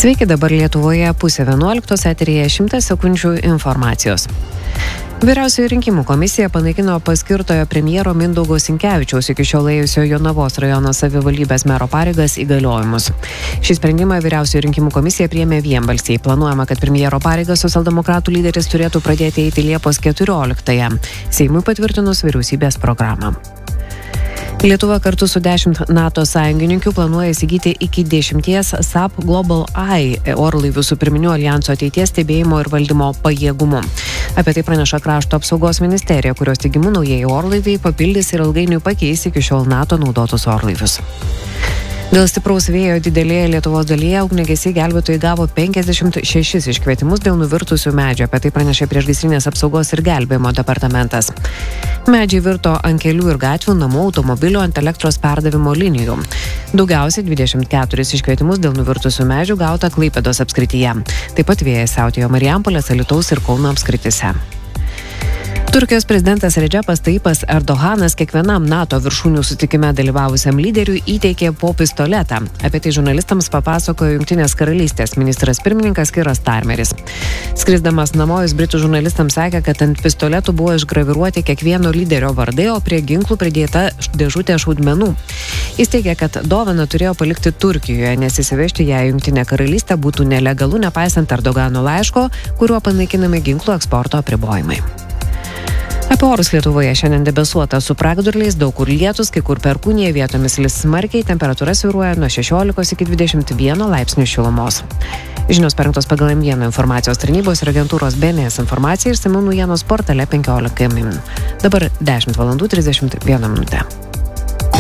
Sveiki, dabar Lietuvoje 10:30 eteryje 100 sekundžių informacijos. Vyriausioji rinkimų komisija panaikino paskirtojo premjero Mindaugo Sinkevičiaus iki šiol ėjusio Jonavos rajono savivaldybės mero pareigas įgaliojimus. Šį sprendimą Vyriausioji rinkimų komisija priėmė vienbalsiai. Planuojama, kad premjero pareigas socialdemokratų lyderis turėtų pradėti eiti Liepos 14-ąją, Seimui patvirtinus vyriausybės programą. Lietuva kartu su 10 NATO sąjungininkių planuoja įsigyti iki 10 SAP Global Eye orlaivių su pirminiu alijanso ateities stebėjimo ir valdymo pajėgumu. Apie tai praneša Krašto apsaugos ministerija, kurios teigimu naujieji orlaiviai papildys ir ilgainiui pakeis iki šiol NATO naudotus orlaivius. Dėl stipraus vėjo didelėje Lietuvos dalyje ugniagesiai gelbėtojai gavo 56 iškvietimus dėl nuvirtusių medžių. Apie tai pranešė Priešgaisrinės apsaugos ir gelbėjimo departamentas. Medžiai virto ant kelių ir gatvių, namų, automobilių, ant elektros perdavimo linijų. Daugiausiai 24 iškvietimus dėl nuvirtusių medžių gauta Klaipėdos apskrityje. Taip pat vėjas siautėjo Marijampolės, Alytaus ir Kauno apskrityse. Turkijos prezidentas Redžepas Tayyipas Erdoganas kiekvienam NATO viršūnių sutikime dalyvavusiam lyderiui įteikė po pistoletą. Apie tai žurnalistams papasakojo Jungtinės karalystės ministras pirmininkas Kiras Starmeris. Skrisdamas namo jis britų žurnalistams sakė, kad ant pistoletų buvo išgraviruoti kiekvieno lyderio vardai, o prie ginklų pridėta dėžutė šaudmenų. Jis teigia, kad dovaną turėjo palikti Turkijoje, nes įsivežti ją į Jungtinę karalystę būtų nelegalu, nepaisant Erdogano laiško, kuriuo panaikinami ginklų eksporto apribojimai. Apie orus Lietuvoje šiandien debesuota su pragiedruliais, daug kur lietus, kai kur perkūnija, vietomis lis smarkiai, temperatūra svyruoja nuo 16 iki 21 laipsnių šilumos. Žinios parengtos pagal M1 informacijos tarnybos ir agentūros BNS informaciją ir išsamių naujienos portale 15 min. Dabar 10:31 min.